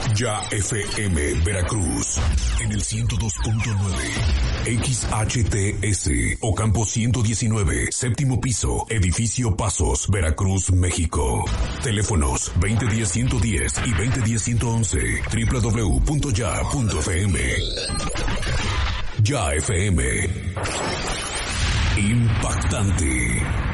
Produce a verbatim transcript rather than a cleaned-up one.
Ya F M Veracruz en el ciento dos punto nueve, X H T S Ocampo ciento diecinueve, séptimo piso, edificio Pasos, Veracruz, México. Teléfonos veinte diez ciento diez y veinte diez ciento once, doble u doble u doble u punto ya punto f m. Ya F M. Impactante.